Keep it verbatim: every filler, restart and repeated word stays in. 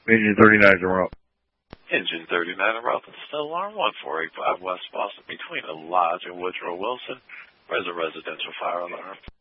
Engine thirty-nine is en route. Engine thirty-nine en route to still alarm one four eight five West Boston between a lodge and Woodrow Wilson. Where's a residential fire alarm?